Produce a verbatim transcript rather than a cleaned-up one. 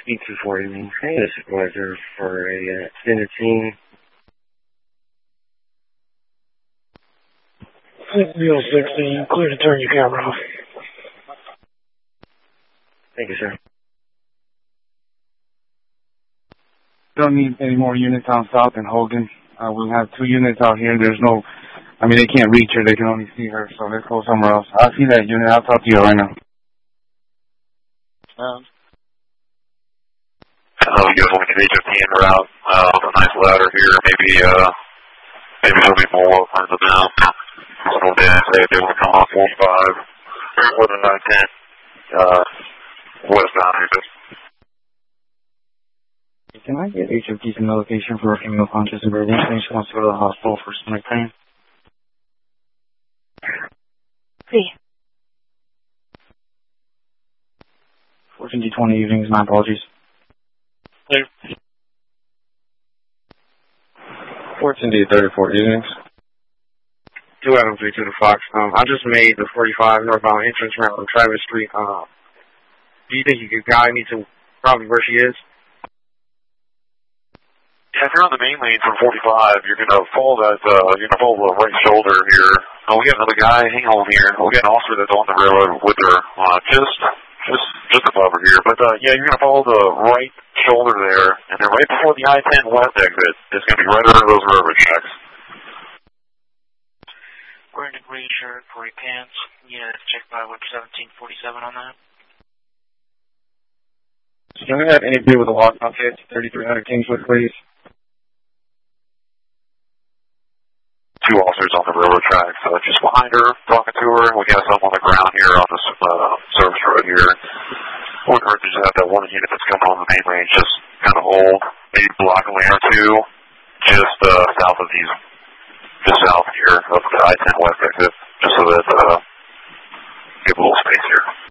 B two four evening. Hey, the supervisor for a uh, extended team. Wheel sixteen, clear to turn your camera off. Thank you, sir. Don't need any more units on south in Hogan. Uh, we'll have two units out here. There's no, I mean, they can't reach her. They can only see her, so let's go somewhere else. I'll see that unit. I'll talk to you right now. Um. Hello, you guys want to get H F T en route uh, with a nice ladder here. Maybe, uh, maybe there'll be more well plans of now. So then say they want to come off forty-five with a nine ten uh, westbound here. Can I get H F T from the location for a female conscious emergency? She wants to go to the hospital for stomach pain. See. fourteen D twenty evenings, my apologies. Clear. fourteen D thirty-four evenings. two Adam three two to Fox. Um, I just made the forty-five northbound entrance ramp on Travis Street. Uh, do you think you could guide me to probably where she is? Yeah, if you're on the main lane from forty-five, you're going to follow that, uh, you're going to follow the right shoulder here. Oh, we got another guy. Hang on here. We got an officer that's on the railroad with her, uh, just, just, just above her here. But, uh, yeah, you're going to follow the right shoulder there, and then right before the I ten west exit, it's going to be right under those railroad tracks. Wearing a green shirt, gray pants. Yeah, check by whip seventeen forty-seven on that. Can we have any view with a walk-off hit? thirty-three hundred Kingswood, please. Two officers on the railroad tracks, uh, just behind her, talking to her. We got some on the ground here on this uh, service road here. Wouldn't hurt to just have that one unit that's coming on the main range just kind of hold, maybe block a lane or two, just uh, south of these, just south here of the I ten west exit, just so that uh, give a little space here.